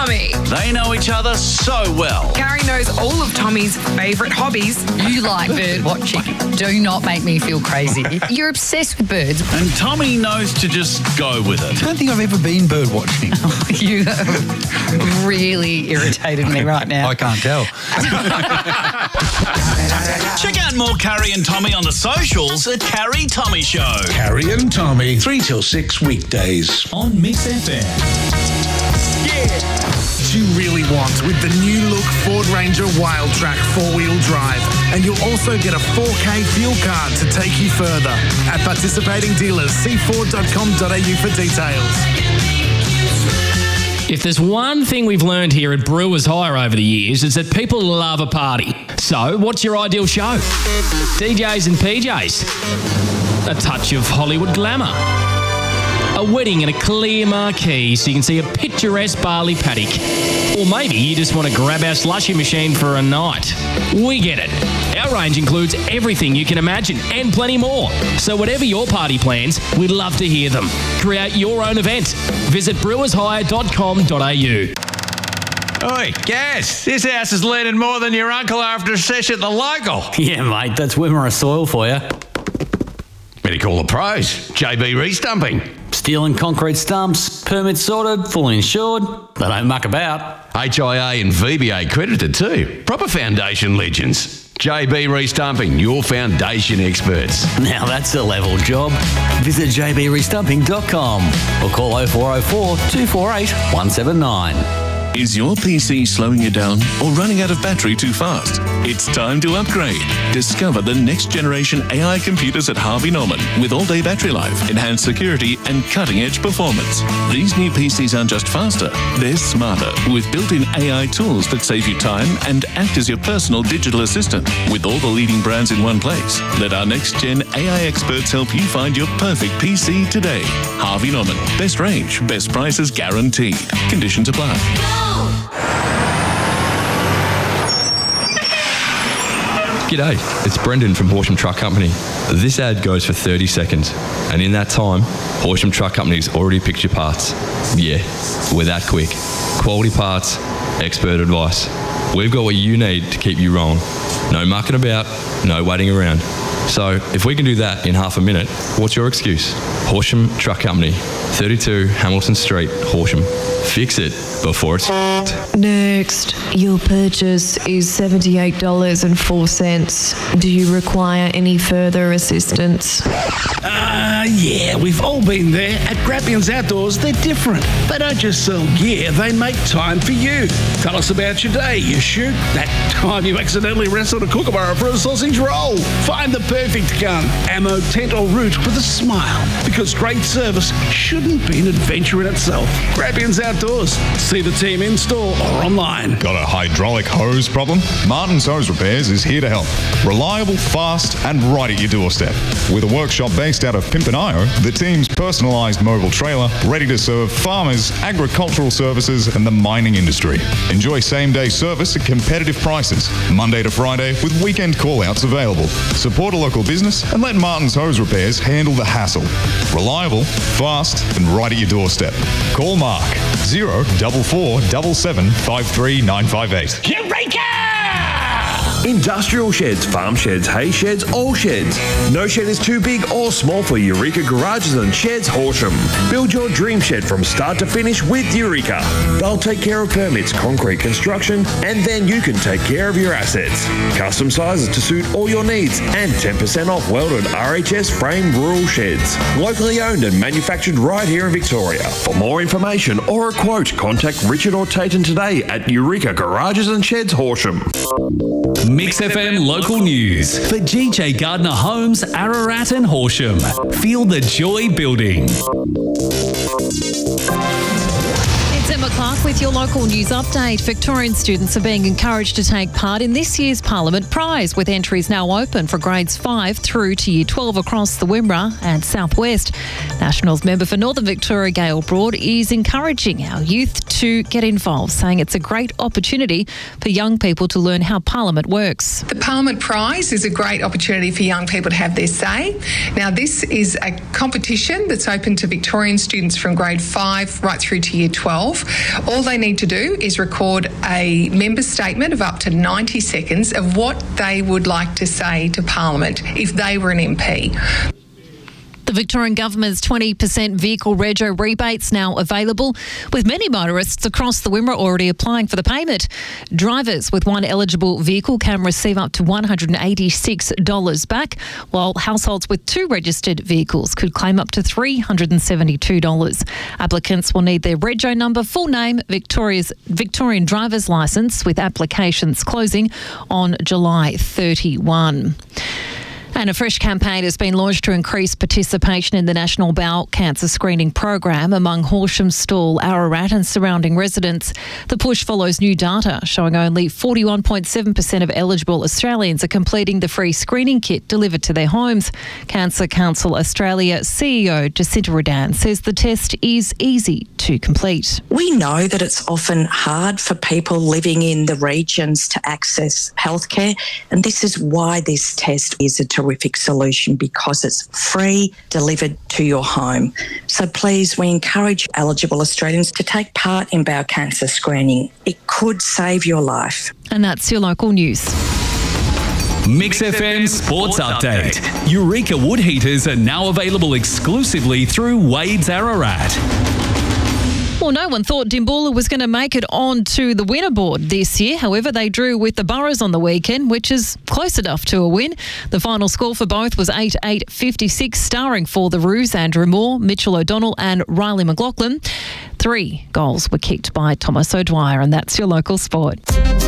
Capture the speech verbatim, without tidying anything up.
Tommy. They know each other so well. Gary knows all of Tommy's favourite hobbies. You like bird watching. Do not make me feel crazy. You're obsessed with birds. And Tommy knows to just go with it. I don't think I've ever been bird watching. You have really irritated me right now. I can't tell. Check out more Carrie and Tommy on the socials at Carrie Tommy Show. Carrie and Tommy, three till six weekdays on Mix F M. Yeah. You really want with the new look Ford Ranger Wildtrak four-wheel drive. And you'll also get a four K fuel card to take you further. At participating dealers, see ford dot com dot a u for details. If there's one thing we've learned here at Brewers Hire over the years, it's that people love a party. So, what's your ideal show? D Js and P Js? A touch of Hollywood glamour? A wedding in a clear marquee so you can see a picturesque barley paddock? Or maybe you just want to grab our slushy machine for a night. We get it. Our range includes everything you can imagine and plenty more. So whatever your party plans, we'd love to hear them. Create your own event. Visit brewers hire dot com dot a u. Oi, Gaz, this house is leaning more than your uncle after a session at the local. Yeah, mate, that's Wimmera soil for you. Better call the pros. J B Restumping. Steel and concrete stumps, permits sorted, fully insured. They don't muck about. H I A and V B A accredited too. Proper foundation legends. J B Restumping, your foundation experts. Now that's a level job. Visit j b restumping dot com or call oh four oh four, two four eight, one seven nine. Is your P C slowing you down or running out of battery too fast? It's time to upgrade. Discover the next generation A I computers at Harvey Norman with all-day battery life, enhanced security, and cutting-edge performance. These new P Cs aren't just faster, they're smarter with built-in A I tools that save you time and act as your personal digital assistant with all the leading brands in one place. Let our next-gen A I experts help you find your perfect P C today. Harvey Norman. Best range, best prices guaranteed. Conditions apply. G'day, it's Brendan from Horsham Truck Company. This ad goes for thirty seconds, and in that time, Horsham Truck Company's already picked your parts. Yeah, we're that quick. Quality parts, expert advice. We've got what you need to keep you rolling. No mucking about, no waiting around. So, if we can do that in half a minute, what's your excuse? Horsham Truck Company, thirty-two Hamilton Street, Horsham. Fix it before it's Next, your purchase is seventy-eight dollars and four cents. Do you require any further assistance? Uh, yeah, we've all been there. At Grampians Outdoors, they're different. They don't just sell gear, they make time for you. Tell us about your day, you shoot. That time you accidentally wrestled a kookaburra for a sausage roll. Find the perfect gun, ammo, tent or route with a smile. Because great service shouldn't be an adventure in itself. Grampians Outdoors. See the team in store or online. Got a hydraulic hose problem? Martin's Hose Repairs is here to help. Reliable, fast, and right at your doorstep. With a workshop based out of Pimpanayo, the team's personalised mobile trailer, ready to serve farmers, agricultural services, and the mining industry. Enjoy same-day service at competitive prices, Monday to Friday, with weekend call-outs available. Support a local business and let Martin's Hose Repairs handle the hassle. Reliable, fast, and right at your doorstep. Call Mark. Zero double four double seven five three nine five eight. Eureka! Industrial sheds, farm sheds, hay sheds, all sheds. No shed is too big or small for Eureka Garages and Sheds Horsham. Build your dream shed from start to finish with Eureka. They'll take care of permits, concrete construction, and then you can take care of your assets. Custom sizes to suit all your needs and ten percent off welded R H S framed rural sheds. Locally owned and manufactured right here in Victoria. For more information or a quote, contact Richard or Tayton today at Eureka Garages and Sheds Horsham. Mix F M local news for G J Gardner Homes, Ararat and Horsham. Feel the joy building. It's Emma Clark with your local news update. Victorian students are being encouraged to take part in this year's Parliament Prize, with entries now open for grades five through to year twelve across the Wimmera and Southwest. Nationals member for Northern Victoria, Gail Broad, is encouraging our youth to get involved, saying it's a great opportunity for young people to learn how Parliament works. The Parliament Prize is a great opportunity for young people to have their say. Now, this is a competition that's open to Victorian students from grade five right through to year twelve. All they need to do is record a member statement of up to ninety seconds of what they would like to say to Parliament if they were an M P. The Victorian Government's twenty percent vehicle rego rebates now available, with many motorists across the Wimmera already applying for the payment. Drivers with one eligible vehicle can receive up to one hundred eighty-six dollars back, while households with two registered vehicles could claim up to three hundred seventy-two dollars. Applicants will need their rego number, full name, Victoria's Victorian driver's licence, with applications closing on July thirty-first. And a fresh campaign has been launched to increase participation in the National Bowel Cancer Screening Program among Horsham, Stawell, Ararat and surrounding residents. The push follows new data showing only forty-one point seven percent of eligible Australians are completing the free screening kit delivered to their homes. Cancer Council Australia C E O Jacinta Redan says the test is easy to complete. We know that it's often hard for people living in the regions to access healthcare, and this is why this test is a terrific solution, because it's free, delivered to your home. So please, we encourage eligible Australians to take part in bowel cancer screening. It could save your life. And that's your local news. Mix F M Sports Update. Eureka wood heaters are now available exclusively through Wade's Ararat. Well, no one thought Dimboola was going to make it onto the winner board this year. However, they drew with the Burrows on the weekend, which is close enough to a win. The final score for both was eight eight fifty-six, starring for the Roos, Andrew Moore, Mitchell O'Donnell and Riley McLaughlin. Three goals were kicked by Thomas O'Dwyer, and that's your local sport.